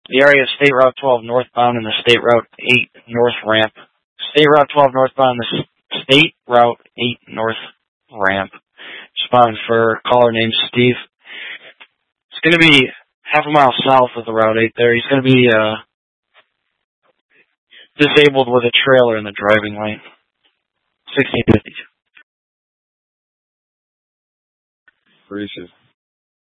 The area is State Route 12 northbound and the State Route 8 north ramp. State Route 12 northbound and the State Route 8 north ramp. Respond for caller named Steve. It's going to be half a mile south of the Route 8 there. He's going to be disabled with a trailer in the driving lane. 1652. Gracious.